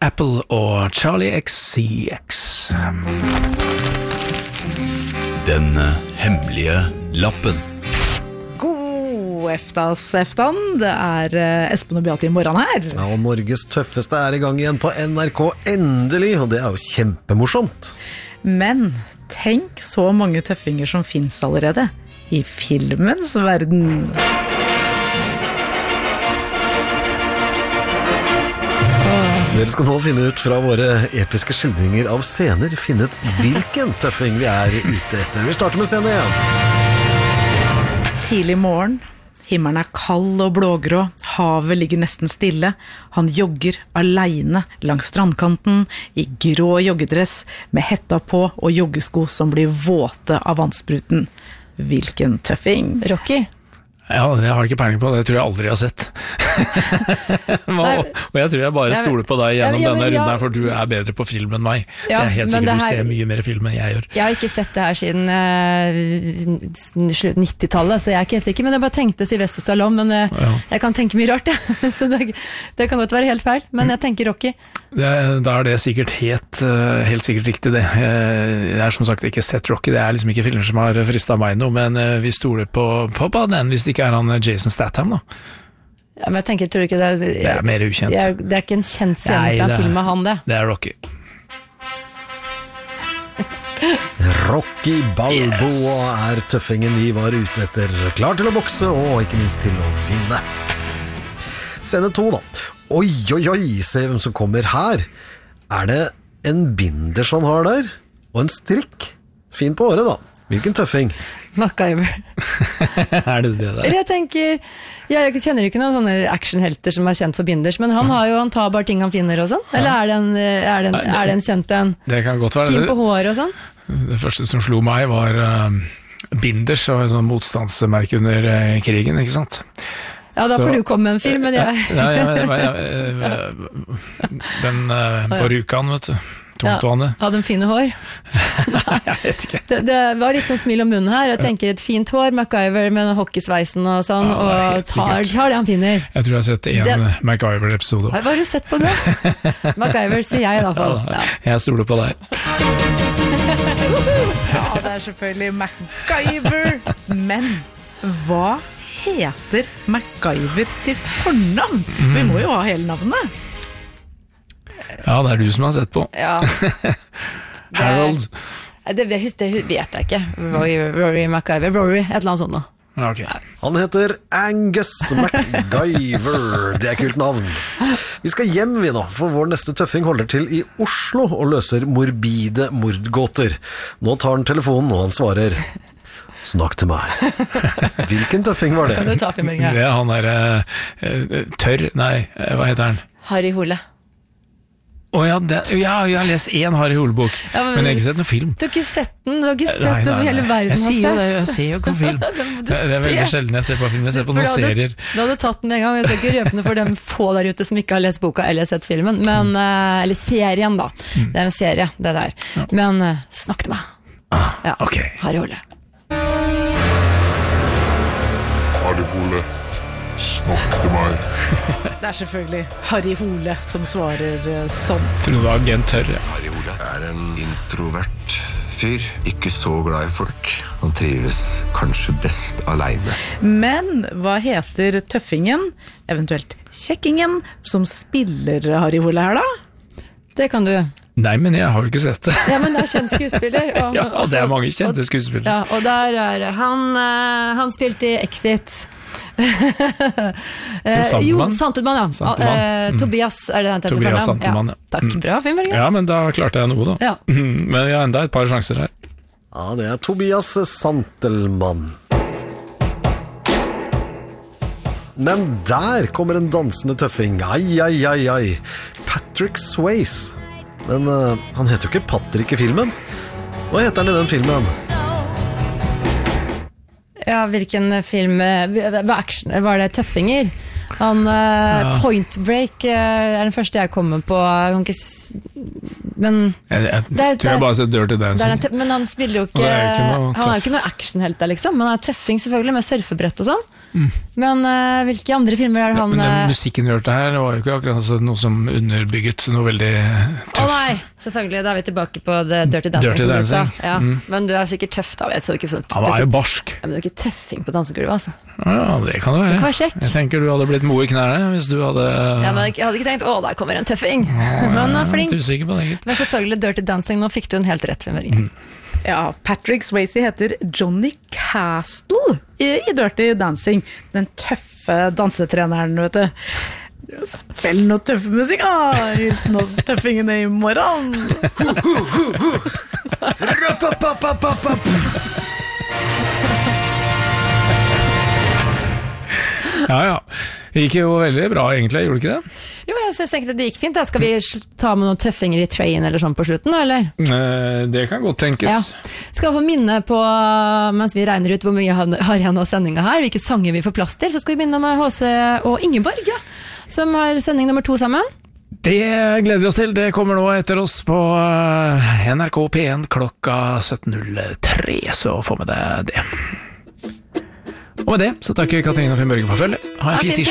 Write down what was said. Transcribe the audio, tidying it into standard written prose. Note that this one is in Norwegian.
Apple og Charlie XCX. Den hemmelige lappen. God eftan. Det Espen og Beate I morgen her. Ja, og Norges tøffeste I gang igjen på NRK endelig, og det jo kjempemorsomt. Men tenk så mange tøffinger som finnes allerede I filmens verden. Dere skal nå finne ut fra våre episke skildringer av scener, finne ut hvilken tøffing vi ute etter. Vi starter med scene 1. Tidlig morgen, himmelen kald og blågrå, havet ligger nesten stille. Han jogger alene langs strandkanten I grå joggedress med hetta på og joggesko som blir våte av vannspruten. Hvilken tøffing? Rocky? Ja, det har jeg ikke peiling på, det tror jeg aldri har sett. Og jeg tror jeg bare stoler på deg gjennom denne runden her, for du bedre på film enn meg. Ja, jeg helt sikkert du ser mye mer film enn jeg gjør. Jeg har ikke sett det her siden 90-tallet, så jeg ikke helt sikker, men jeg bare tenkte Sylvester Stallone, men jeg kan tenke mye rart, så det kan godt være helt feil, men jeg tenker Rocky. Da det sikkert helt sikkert riktig det. Jeg har som sagt ikke sett Rocky, det liksom ikke filmer som har fristet meg noe, men vi stoler på den, hvis det ikke han Jason Statham da. Ja, men jeg tenker, tror ikke det mer ukjent. Det ikke en kjent scene fra en film med han det. Det Rocky. Rocky Balboa tøffingen vi var ute etter. Klar til å bokse og ikke minst til å vinne. Scene 2 da. Oi, se hvem som kommer her. Det en binder som han har der? Og en strikk? Fin på året da. Hvilken tøffing? MacGyver. Det der? Jeg tenker, jeg kjenner ikke noen sånne actionhelter som kjent for binders, men han tar bare ting han finner og sånn. Eller det en kjent en? Det kan godt være. Fin på håret og sånn? Det første som slo meg var binders, og en sånn motstandsmerke under krigen, ikke sant? Ja, da får du komme med en film, men jeg... Den barukan, vet du. Hadde en fine hår. Nei, jeg vet ikke. Det var litt sånn smil om munnen her. Jeg tenker et fint hår, MacGyver med hockeysveisen og sånn, og tar det han finner. Jeg tror jeg har sett en MacGyver-episode. Hva har du sett på det? MacGyver, sier jeg I hvert fall. Ja. Jeg stoler på deg. Ja, det selvfølgelig MacGyver. Men hva heter MacGyver til fornavn? Vi må jo ha hele navnet. Ja, det du som har sett på. Ja. Harold. Det vet jeg ikke. Rory MacGyver. Rory, et eller annet sånt nå. Okay. Han heter Angus MacGyver. Det kult navn. Vi skal hjem vi nå, for vår neste tøffing holder til I Oslo og løser morbide mordgåter. Nå tar han telefonen og han svarer: snakk til meg. Hvilken tøffing var det? Det tar vi med her. Det han tørr, nei, hva heter han? Harry Hole. Jeg har lest en Harry Hole-bok, men jeg har ikke sett noen film. Du har ikke sett den, det som hele verden har sett. Jeg ser jo ikke film. Det veldig sjelden jeg ser på film, jeg ser på noen serier. Du hadde tatt den en gang, jeg skal ikke røpende for dem få der ute som ikke har lest boka eller sett filmen, men, eller serien da. Det en serie, det der. Men snakk til meg. Ja, okay. Harry Hole. Harry Hole, snakk til meg. Det selvfølgelig Harry Hole som svarer sånn. Tror du det var agent tørr? Harry Hole en introvert fyr, ikke så glad I folk. Han trives kanskje best alene. Men hva heter tøffingen, eventuelt kjekkingen, som spiller Harry Hole her da? Det kan du. Nei, men jeg har jo ikke sett det. Ja, men det kjent skuespiller. Og, ja, det mange kjente skuespillere. Ja, og der han spilte I Exit. Santelmann, Tobias det han heter Tobias Santelmann, ja. Takk, bra film, Bergen. Ja, men da klarte jeg noe da. Ja. Men vi har enda et par sjanser her. Ja, det Tobias Santelmann. Men der kommer en dansende tøffing. Ai. Patrick Swayze. Men han heter jo ikke Patrick I filmen. Hva heter han I den filmen? Ja, hvilken film var det tøffinger? Han Point Break den første jeg kommer på. Jeg kan ikke Men Jeg tror jeg bare har sett Dirty Dancing. men han spiller jo ikke, Og det er ikke noe han er jo tøff. ikke noe actionhelt der, liksom. Han er tøffing selvfølgelig, med surfebrett og sånn. Men hvilke andre filmer er det han Men den musikken vi hørte her var jo ikke akkurat noe som underbygget noe veldig Å tøff. nei, selvfølgelig, da er vi tilbake på The Dirty Dancing, Dirty som du Dancing. sa. Ja. Men du er sikkert tøff, da. Jeg så ikke sånn Han var jo barsk. Ja, men du er ikke tøffing på dansegulvet, altså. Ja, det kan det være. Det kan være kjekk. Jeg tenker du hadde blitt mo i knærne hvis du hadde Ja, men jeg hadde ikke tenkt, der kommer en tøffing. Men han er flink. Jeg er litt usikker på det, gitt. Men selvfølgelig Dirty Dancing, nå fikk du en helt rett, Marie. Ja, Patrick Swayze heter Johnny Castle i Dirty Dancing. Den tøffe dansetreneren, vet du. Spill noe tøffe musikk, hilsen oss tøffingene i morgen. Ja. Det gikk jo veldig bra egentlig, gjorde det ikke det? Jo, jeg synes egentlig det gikk fint. Da. Skal vi ta med noen tøffinger i train eller sånn på slutten, eller? Det kan godt tenkes. Ja. Skal vi få minne på, mens vi regner ut hvor mye har igjen av sendinga her, hvilke sanger vi får plass til, så skal vi minne om H.C. og Ingeborg, ja, som har sending nummer 2 sammen. Det gleder vi oss til. Det kommer nå etter oss på NRK P1 klokka 17.03, så få med deg det. Og med det så takker Katarina Finn Børge for følget. Ha en fin tirsdag.